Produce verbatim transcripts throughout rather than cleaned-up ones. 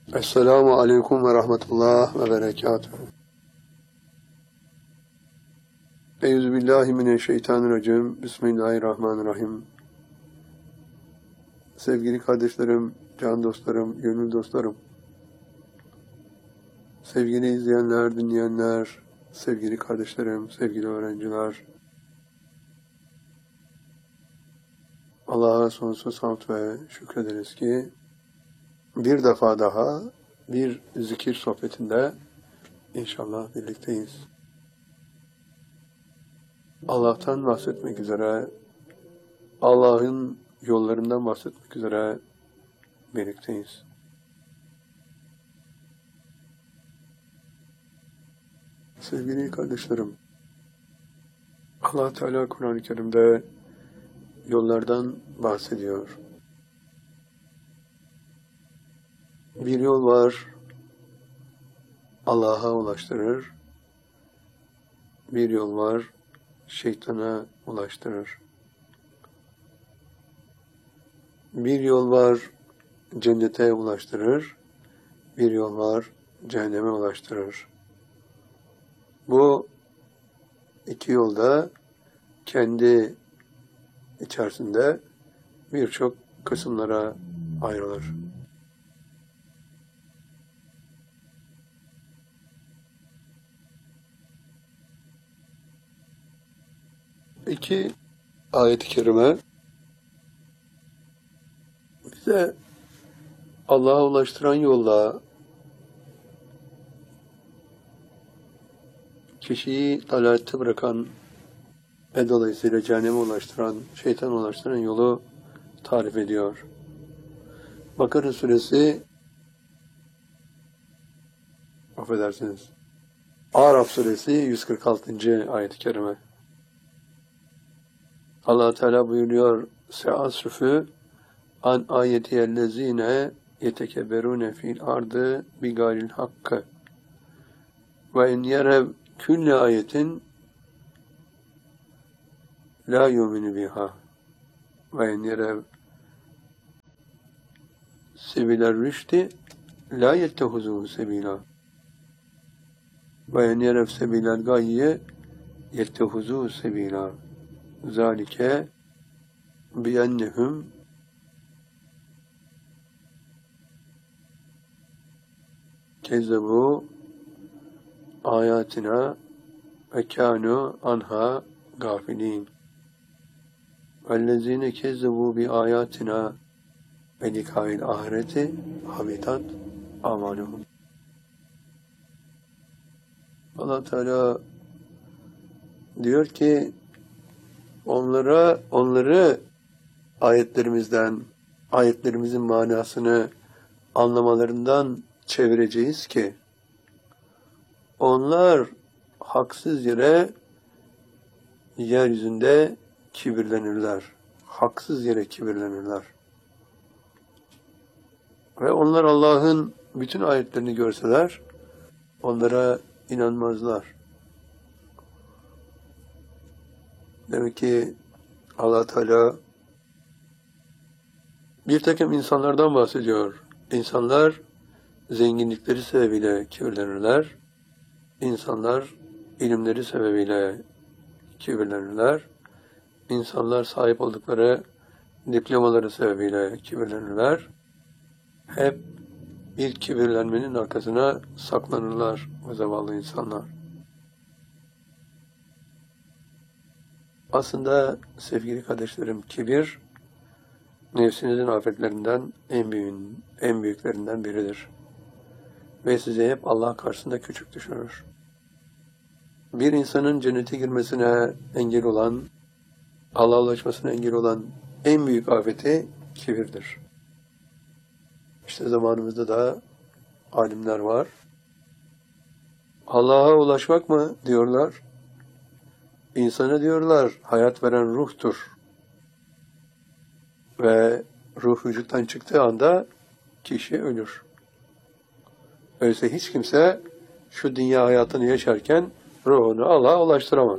Esselamu Aleyküm ve Rahmetullah ve Berekatuhu. Euzubillahimineşşeytanirracim. Bismillahirrahmanirrahim. Sevgili kardeşlerim, can dostlarım, gönül dostlarım, sevgili izleyenler, dinleyenler, sevgili kardeşlerim, sevgili öğrenciler, Allah'a sonsuz hamd ve şükrederiz ki bir defa daha bir zikir sohbetinde inşallah birlikteyiz. Allah'tan bahsetmek üzere, Allah'ın yollarından bahsetmek üzere birlikteyiz. Sevgili kardeşlerim, Allah Teala Kur'an-ı Kerim'de yollardan bahsediyor. Bir yol var, Allah'a ulaştırır. Bir yol var, şeytana ulaştırır. Bir yol var, cennete ulaştırır. Bir yol var, cehenneme ulaştırır. Bu iki yolda kendi içerisinde birçok kısımlara ayrılır. İki ayet-i kerime bize Allah'a ulaştıran yolla kişiyi dalalette bırakan ve dolayısıyla cehenneme ulaştıran, şeytana ulaştıran yolu tarif ediyor. Bakara suresi, affedersiniz, Araf suresi yüz kırk altıncı ayet-i kerime. Allah Teala buyuruyor: "Se'asrifü an ayetiyellezine yetekebberune fil ardı bigayril hakkı ve in yerev külle ayetin la yuminu biha ve in yerev sebiler rüşti la yettehuzuhu sebila ve in yerev sebiler gayye yettehuzuhu sebila zalike biyennehum kezzebu ayatina ve kânu anha gafilin. Vellezîne kezzebu bi ayatina ve likâil ahireti habitat amaluhum." Allah Teala diyor ki onlara onları ayetlerimizden, ayetlerimizin manasını anlamalarından çevireceğiz ki onlar haksız yere yeryüzünde kibirlenirler. Haksız yere kibirlenirler. Ve onlar Allah'ın bütün ayetlerini görseler onlara inanmazlar. Demek ki Allah Teala bir takım insanlardan bahsediyor. İnsanlar zenginlikleri sebebiyle kibirlenirler. İnsanlar ilimleri sebebiyle kibirlenirler. İnsanlar sahip oldukları diplomaları sebebiyle kibirlenirler. Hep bir kibirlenmenin arkasına saklanırlar o zavallı insanlar. Aslında sevgili kardeşlerim, kibir nefsinizin afetlerinden en büyüğün, en büyüklerinden biridir. Ve sizi hep Allah karşısında küçük düşürür. Bir insanın cennete girmesine engel olan, Allah'a ulaşmasına engel olan en büyük afeti kibirdir. İşte zamanımızda da alimler var. Allah'a ulaşmak mı diyorlar? İnsana diyorlar hayat veren ruhtur. Ve ruh vücuttan çıktığı anda kişi ölür. Öyleyse hiç kimse şu dünya hayatını yaşarken ruhunu Allah'a ulaştıramaz.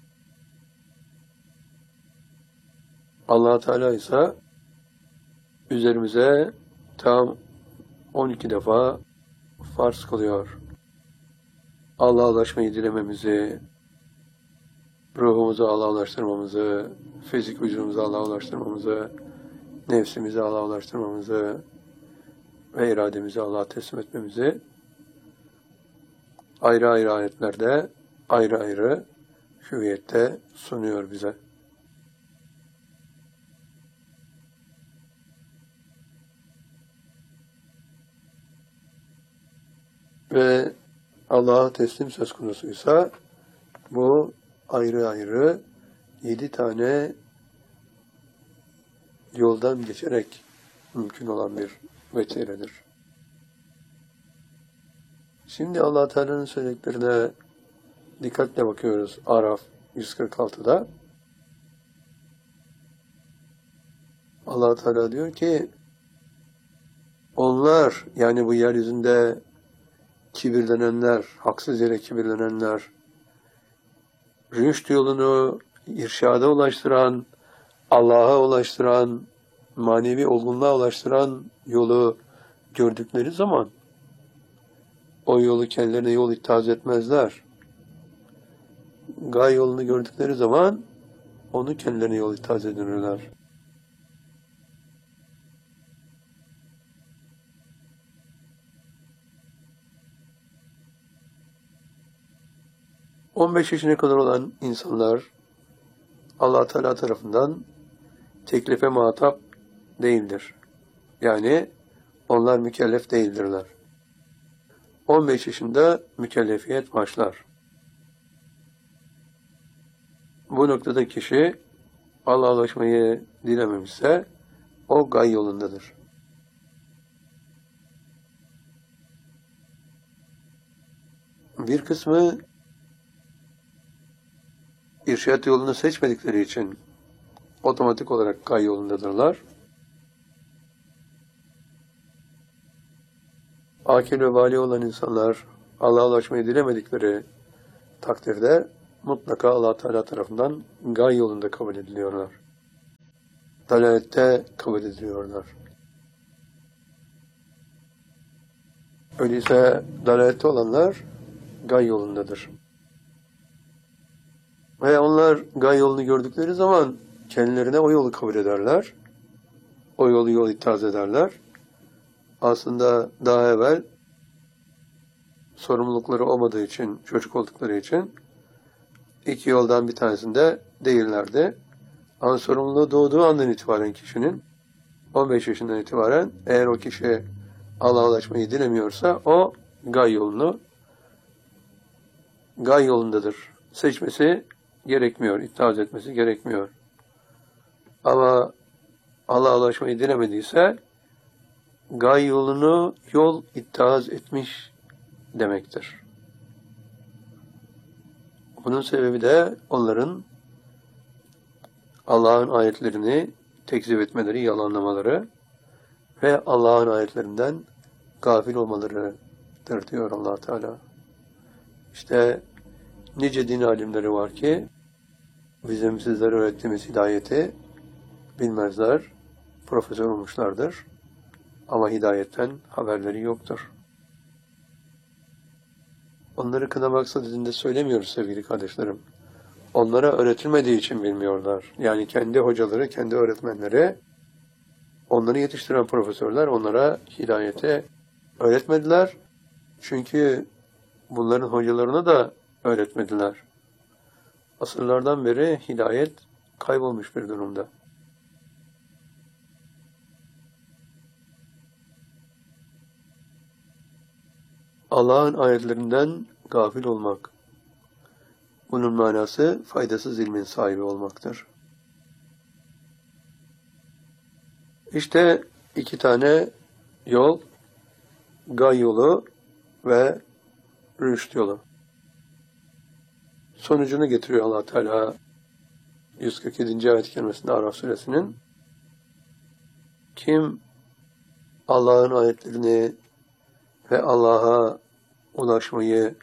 Allah Teala ise üzerimize tam on iki defa farz kılıyor. Allah'a ulaşmayı dilememizi, ruhumuzu Allah'a ulaştırmamızı, fizik vücudumuzu Allah'a ulaştırmamızı, nefsimizi Allah'a ulaştırmamızı ve irademizi Allah'a teslim etmemizi ayrı ayrı ayetlerde, ayrı ayrı hüviyette sunuyor bize. Ve Allah'a teslim söz konusuysa bu ayrı ayrı yedi tane yoldan geçerek mümkün olan bir vesiledir. Şimdi Allah Teala'nın söylediklerine dikkatle bakıyoruz. Araf yüz kırk altıda Allah Teala diyor ki onlar, yani bu yeryüzünde kibirlenenler, haksız yere kibirlenenler, rüşt yolunu irşada ulaştıran, Allah'a ulaştıran, manevi olgunluğa ulaştıran yolu gördükleri zaman o yolu kendilerine yol ittihaz etmezler. Gay yolunu gördükleri zaman onu kendilerine yol ittihaz edinirler. on beş yaşına kadar olan insanlar Allah Teala tarafından teklife muhatap değildir. Yani onlar mükellef değildirler. on beş yaşında mükellefiyet başlar. Bu noktada kişi Allah'a ulaşmayı dilememişse o gay yolundadır. Bir kısmı irşad yolunu seçmedikleri için otomatik olarak gay yolundadırlar. Akil ve bali olan insanlar Allah'a ulaşmayı dilemedikleri takdirde mutlaka Allah Teala tarafından gay yolunda kabul ediliyorlar. Dalalette kabul ediliyorlar. Öyleyse dalalette olanlar gay yolundadır. Ve onlar gay yolunu gördükleri zaman kendilerine o yolu kabul ederler. O yolu yol ittihaz ederler. Aslında daha evvel sorumlulukları olmadığı için, çocuk oldukları için iki yoldan bir tanesinde değillerdi. Ama sorumluluğu doğduğu andan itibaren kişinin on beş yaşından itibaren eğer o kişi Allah'a ulaşmayı dilemiyorsa o gay yolunu gay yolundadır. Seçmesi gerekmiyor, ittihaz etmesi gerekmiyor. Ama Allah'a ulaşmayı dilemediyse gay yolunu yol ittihaz etmiş demektir. Bunun sebebi de onların Allah'ın ayetlerini tekzip etmeleri, yalanlamaları ve Allah'ın ayetlerinden gafil olmalarıdır diyor Allah Teala. İşte nice din alimleri var ki bizim sizlere öğrettiğimiz hidayeti bilmezler, profesör olmuşlardır ama hidayetten haberleri yoktur. Onları kınamak sadedinde söylemiyoruz sevgili kardeşlerim. Onlara öğretilmediği için bilmiyorlar. Yani kendi hocaları, kendi öğretmenleri, onları yetiştiren profesörler onlara hidayete öğretmediler. Çünkü bunların hocalarına da öğretmediler. Asırlardan beri hidayet kaybolmuş bir durumda. Allah'ın ayetlerinden gafil olmak. Bunun manası faydasız ilmin sahibi olmaktır. İşte iki tane yol, gay yolu ve rüşt yolu. Sonucunu getiriyor Allah Teala yüz kırk yedinci ayet-i kerimesinde Araf suresinin. Kim Allah'ın ayetlerini ve Allah'a ulaşmayı,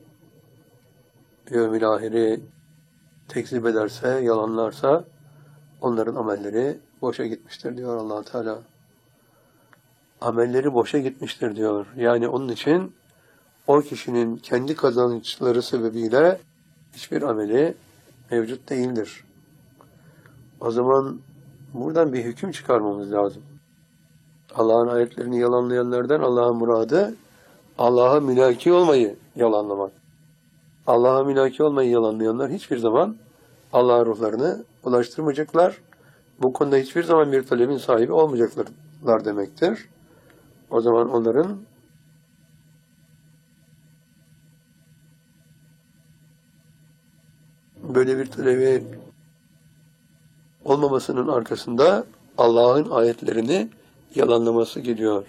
yevmil ahiri tekzip ederse, yalanlarsa onların amelleri boşa gitmiştir diyor Allah Teala. Amelleri boşa gitmiştir diyor. Yani onun için o kişinin kendi kazançları sebebiyle hiçbir ameli mevcut değildir. O zaman buradan bir hüküm çıkarmamız lazım. Allah'ın ayetlerini yalanlayanlardan Allah'ın muradı Allah'a mülaki olmayı yalanlamak. Allah'a mülaki olmayı yalanlayanlar hiçbir zaman Allah'ın ruhlarını ulaştırmayacaklar. Bu konuda hiçbir zaman bir talebin sahibi olmayacaklar demektir. O zaman onların böyle bir talebi olmamasının arkasında Allah'ın ayetlerini yalanlaması geliyor.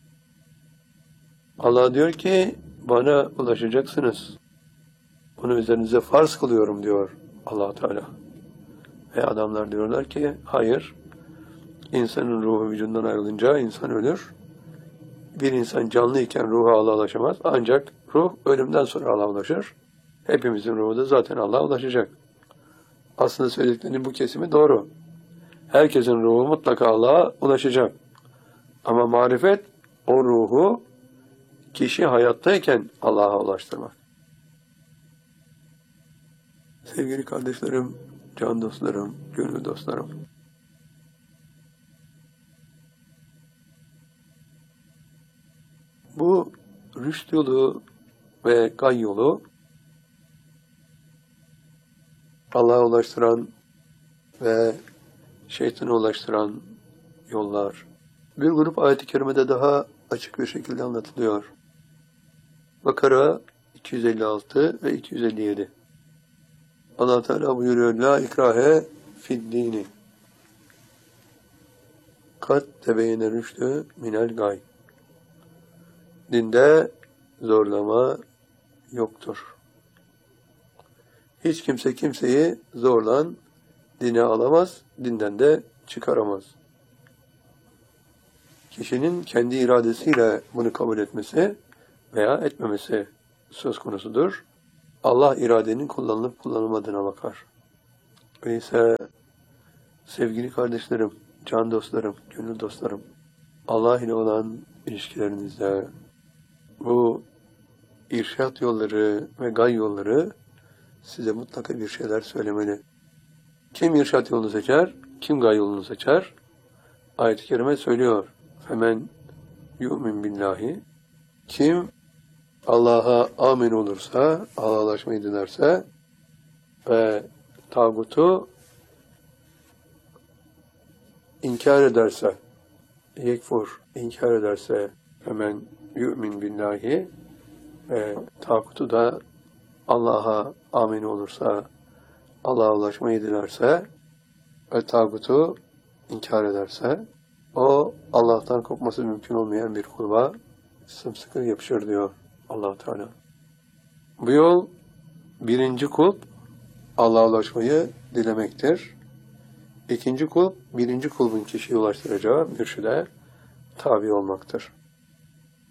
Allah diyor ki bana ulaşacaksınız. Bunu üzerinize farz kılıyorum diyor Allah Teala. Ve adamlar diyorlar ki hayır. İnsanın ruhu vücudundan ayrılınca insan ölür. Bir insan canlıyken ruha Allah'a ulaşamaz. Ancak ruh ölümden sonra Allah'a ulaşır. Hepimizin ruhu da zaten Allah'a ulaşacak. Aslında söylediklerinin bu kesimi doğru. Herkesin ruhu mutlaka Allah'a ulaşacak. Ama marifet o ruhu kişi hayattayken Allah'a ulaştırmak. Sevgili kardeşlerim, can dostlarım, gönül dostlarım. Bu rüşt yolu ve gay yolu Allah'a ulaştıran ve şeytana ulaştıran yollar. Bir grup ayet-i kerimede daha açık bir şekilde anlatılıyor. Bakara iki yüz elli altı ve iki yüz elli yedi. Allah Teala buyuruyor: La ikrahe fid dini. Kat tebeyene rüştü minel gay. Dinde zorlama yoktur. Hiç kimse kimseyi zorlan dine alamaz, dinden de çıkaramaz. Kişinin kendi iradesiyle bunu kabul etmesi veya etmemesi söz konusudur. Allah iradenin kullanılıp kullanılmadığına bakar. Öyleyse sevgili kardeşlerim, can dostlarım, gönül dostlarım, Allah ile olan ilişkilerinizde bu irşat yolları ve gay yolları size mutlaka bir şeyler söylemeli. Kim irşat yolunu seçer, kim gay yolunu seçer? Ayet-i kerime söylüyor. Femen yu'min billahi. Kim Allah'a amin olursa, Allah'a ulaşmayı dilerse ve tağutu inkar ederse, yekfur, inkar ederse hemen yu'min billahi ve tağutu da Allah'a amin olursa, Allah'a ulaşmayı dilerse ve tağutu inkar ederse, o Allah'tan kopması mümkün olmayan bir kulba sımsıkı yapışır diyor Allah Teala. Bu yol birinci kulp Allah'a ulaşmayı dilemektir. İkinci kulp birinci kulbun kişiyi ulaştıracağı mürşide tabi olmaktır.